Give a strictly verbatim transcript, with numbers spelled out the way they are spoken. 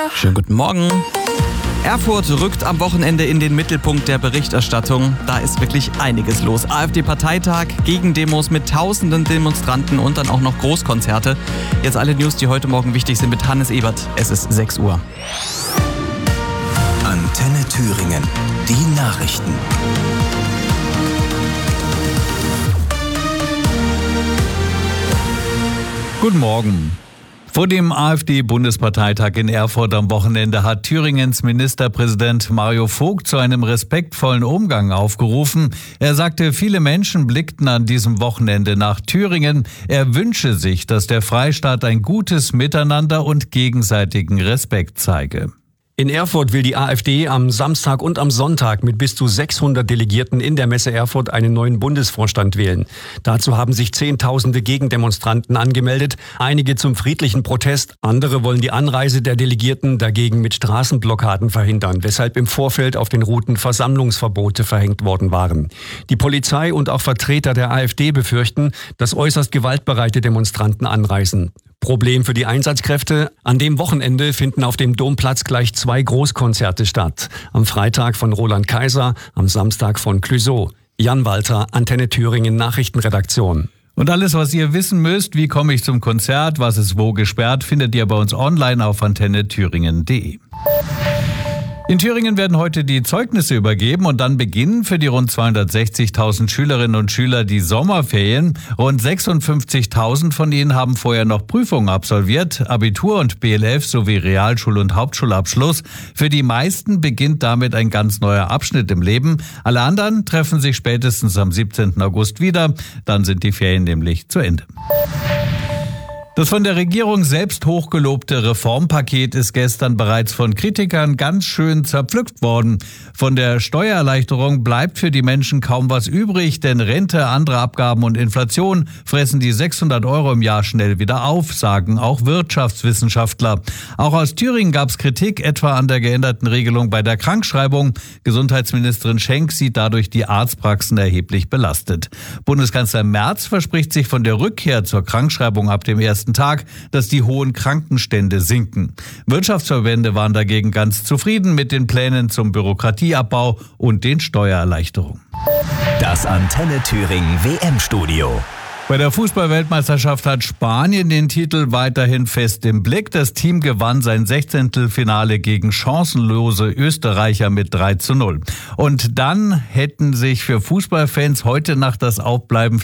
Schönen guten Morgen. Erfurt rückt am Wochenende in den Mittelpunkt der Berichterstattung. Da ist wirklich einiges los. AfD-Parteitag, Gegendemos mit tausenden Demonstranten und dann auch noch Großkonzerte. Jetzt alle News, die heute Morgen wichtig sind mit Hannes Ebert. Es ist sechs Uhr. Antenne Thüringen. Die Nachrichten. Guten Morgen. Vor dem AfD-Bundesparteitag in Erfurt am Wochenende hat Thüringens Ministerpräsident Mario Vogt zu einem respektvollen Umgang aufgerufen. Er sagte, viele Menschen blickten an diesem Wochenende nach Thüringen. Er wünsche sich, dass der Freistaat ein gutes Miteinander und gegenseitigen Respekt zeige. In Erfurt will die AfD am Samstag und am Sonntag mit bis zu sechshundert Delegierten in der Messe Erfurt einen neuen Bundesvorstand wählen. Dazu haben sich Zehntausende Gegendemonstranten angemeldet, einige zum friedlichen Protest, andere wollen die Anreise der Delegierten dagegen mit Straßenblockaden verhindern, weshalb im Vorfeld auf den Routen Versammlungsverbote verhängt worden waren. Die Polizei und auch Vertreter der AfD befürchten, dass äußerst gewaltbereite Demonstranten anreisen. Problem für die Einsatzkräfte: An dem Wochenende finden auf dem Domplatz gleich zwei Großkonzerte statt. Am Freitag von Roland Kaiser, am Samstag von Clouseau. Jan Walter, Antenne Thüringen Nachrichtenredaktion. Und alles, was ihr wissen müsst, wie komme ich zum Konzert, was ist wo gesperrt, findet ihr bei uns online auf antenne thüringen punkt de. In Thüringen werden heute die Zeugnisse übergeben und dann beginnen für die rund zweihundertsechzigtausend Schülerinnen und Schüler die Sommerferien. Rund sechsundfünfzigtausend von ihnen haben vorher noch Prüfungen absolviert, Abitur und B L F sowie Realschul- und Hauptschulabschluss. Für die meisten beginnt damit ein ganz neuer Abschnitt im Leben. Alle anderen treffen sich spätestens am siebzehnten August wieder. Dann sind die Ferien nämlich zu Ende. Das von der Regierung selbst hochgelobte Reformpaket ist gestern bereits von Kritikern ganz schön zerpflückt worden. Von der Steuererleichterung bleibt für die Menschen kaum was übrig, denn Rente, andere Abgaben und Inflation fressen die sechshundert Euro im Jahr schnell wieder auf, sagen auch Wirtschaftswissenschaftler. Auch aus Thüringen gab es Kritik, etwa an der geänderten Regelung bei der Krankschreibung. Gesundheitsministerin Schenk sieht dadurch die Arztpraxen erheblich belastet. Bundeskanzler Merz verspricht sich von der Rückkehr zur Krankschreibung ab dem ersten Tag, dass die hohen Krankenstände sinken. Wirtschaftsverbände waren dagegen ganz zufrieden mit den Plänen zum Bürokratieabbau und den Steuererleichterungen. Das Antenne Thüringen W M-Studio. Bei der Fußball-Weltmeisterschaft hat Spanien den Titel weiterhin fest im Blick. Das Team gewann sein Sechzehntelfinale gegen chancenlose Österreicher mit drei zu null. Und dann hätten sich für Fußballfans heute Nacht das Aufbleiben